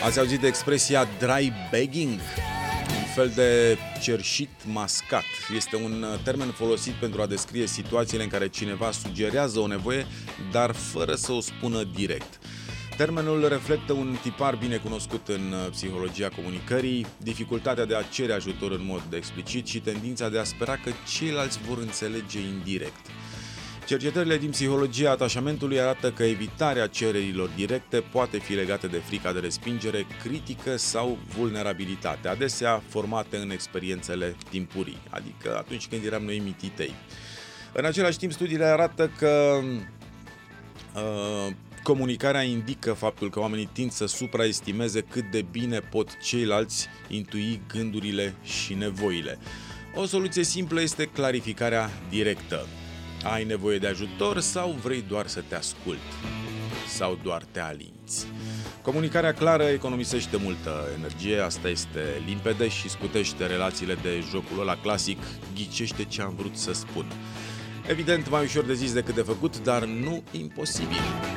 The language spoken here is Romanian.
Ați auzit de expresia dry begging? Un fel de cerșit mascat. Este un termen folosit pentru a descrie situațiile în care cineva sugerează o nevoie, dar fără să o spună direct. Termenul reflectă un tipar bine cunoscut în psihologia comunicării, dificultatea de a cere ajutor în mod explicit și tendința de a spera că ceilalți vor înțelege indirect. Cercetările din psihologia atașamentului arată că evitarea cererilor directe poate fi legată de frica de respingere, critică sau vulnerabilitate, adesea formate în experiențele timpurii, adică atunci când eram noi mititei. În același timp, studiile arată că comunicarea indică faptul că oamenii tind să supraestimeze cât de bine pot ceilalți intui gândurile și nevoile. O soluție simplă este clarificarea directă. Ai nevoie de ajutor sau vrei doar să te ascult? Sau doar te alinți? Comunicarea clară economisește multă energie, asta este limpede și scutește relațiile de jocul ăla clasic, ghicește ce am vrut să spun. Evident, mai ușor de zis decât de făcut, dar nu imposibil.